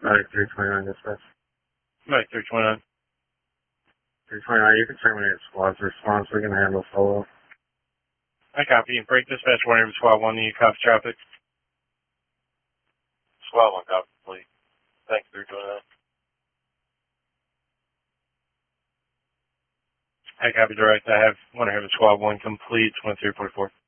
Medic 329 dispatch. Medic 329. 329, you can terminate squad's response. We can handle solo. I copy. Break dispatch 1 over squad 1. You copy traffic. Squad 1 copy, please. Thanks, 329. I copy direct. I have 1 over squad 1 complete. 2344.